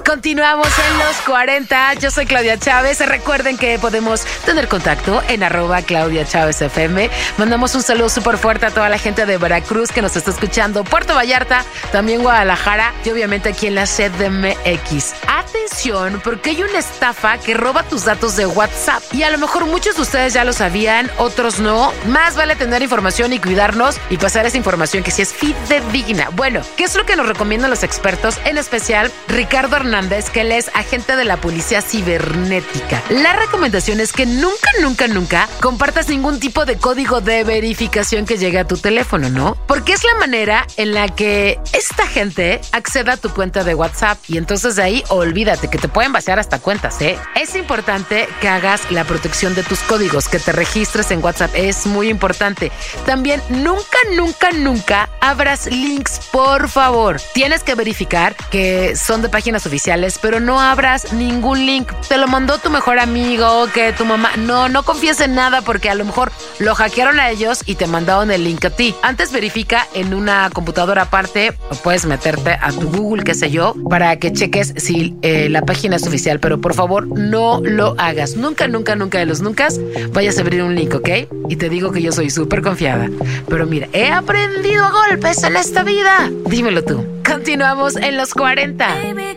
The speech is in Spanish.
Continuamos en los 40. Yo soy Claudia Chávez. Recuerden que podemos tener contacto en @ClaudiaChávezFM. Mandamos un saludo súper fuerte a toda la gente de Veracruz que nos está escuchando, Puerto Vallarta, también Guadalajara y obviamente aquí en la CDMX. Atención, porque hay una estafa que roba tus datos de WhatsApp y a lo mejor muchos de ustedes ya lo sabían, otros no. Más vale tener información y cuidarnos y pasar esa información que sí es fidedigna. Bueno, ¿qué es lo que nos recomiendan los expertos? En especial, Ricardo Hernández, que él es agente de la Policía Cibernética. La recomendación es que nunca compartas ningún tipo de código de verificación que llegue a tu teléfono, ¿no? Porque es la manera en la que esta gente acceda a tu cuenta de WhatsApp y entonces de ahí olvídate que te pueden vaciar hasta cuentas, ¿eh? Es importante que hagas la protección de tus códigos, que te registres en WhatsApp, es muy importante. También nunca abras links, por favor. Tienes que verificar que son de páginas oficiales, pero no abras ningún link. Te lo mandó tu mejor amigo, que tu mamá. No confíes en nada porque a lo mejor lo hackearon a ellos y te mandaron el link a ti. Antes verifica en una computadora aparte o puedes meterte a tu Google, qué sé yo, para que cheques si la página es oficial. Pero por favor, no lo hagas. Nunca de los nunca vayas a abrir un link, ¿ok? Y te digo que yo soy súper confiada. Pero mira, he aprendido a golpes en esta vida. Dímelo tú. Continuamos en los 40.